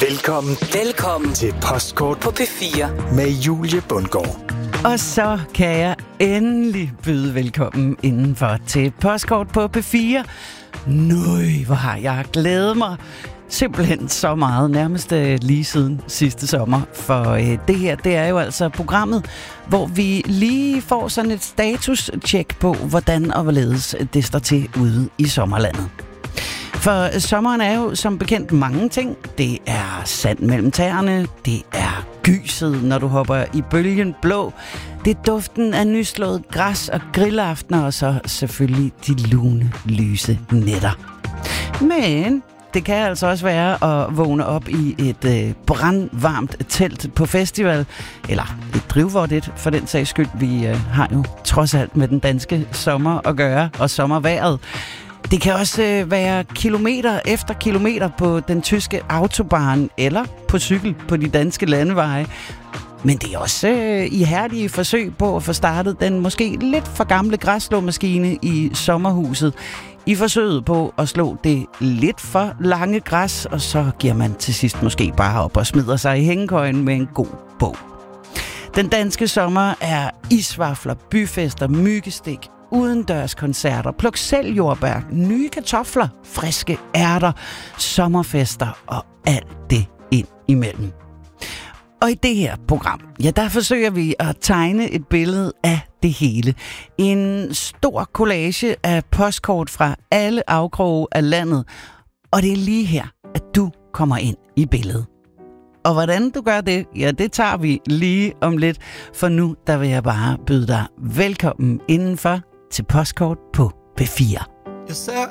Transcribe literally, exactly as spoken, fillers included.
Velkommen. Velkommen til Postkort på P fire med Julie Bundgaard. Og så kan jeg endelig byde velkommen indenfor til Postkort på P fire. Nøj, hvor har jeg glædet mig simpelthen så meget, nærmest øh, lige siden sidste sommer. For øh, det her, det er jo altså programmet, hvor vi lige får sådan et status-check på, hvordan og hvorledes det står til ude i sommerlandet. For sommeren er jo som bekendt mange ting. Det er sand mellem tæerne, det er gyset, når du hopper i bølgen blå, det er duften af nyslået græs og grillaftener, og så selvfølgelig de lune, lyse nætter. Men det kan altså også være at vågne op i et øh, brandvarmt telt på festival, eller et drivvådt for den sags skyld. Vi øh, har jo trods alt med den danske sommer at gøre, og sommervejret. Det kan også øh, være kilometer efter kilometer på den tyske autobahn, eller på cykel på de danske landeveje. Men det er også øh, ihærdige forsøg på at få startet den måske lidt for gamle græsslåmaskine i sommerhuset. I forsøget på at slå det lidt for lange græs, og så giver man til sidst måske bare op og smider sig i hængekøjen med en god bog. Den danske sommer er isvafler, byfester, myggestik, udendørskoncerter, pluk selv jordbær, nye kartofler, friske ærter, sommerfester og alt det ind imellem. Og i det her program, ja, der forsøger vi at tegne et billede af det hele. En stor collage af postkort fra alle afkroge af landet. Og det er lige her, at du kommer ind i billedet. Og hvordan du gør det, ja, det tager vi lige om lidt. For nu, der vil jeg bare byde dig velkommen indenfor til Postkort på P fire. Jeg ser